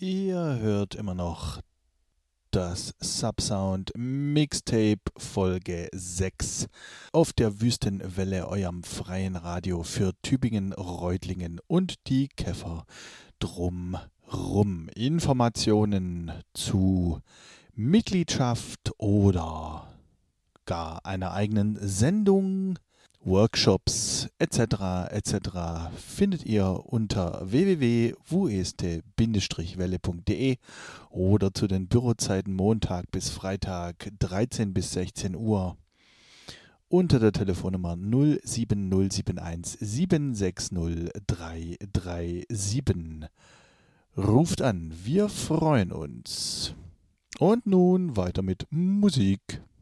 Ihr hört immer noch das Subsound Mixtape Folge 6 auf der Wüstenwelle, eurem freien Radio für Tübingen, Reutlingen und die Käfer drumrum. Informationen zu Mitgliedschaft oder gar einer eigenen Sendung, Workshops etc. findet ihr unter www.wueste-welle.de oder zu den Bürozeiten Montag bis Freitag 13 bis 16 Uhr unter der Telefonnummer 07071 760 337. Ruft an, wir freuen uns. Und nun weiter mit Musik.